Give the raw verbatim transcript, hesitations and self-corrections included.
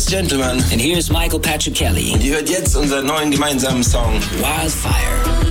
Gentlemen. And here's Michael Patrick Kelly. Und ihr hört jetzt unseren neuen gemeinsamen Song Wildfire.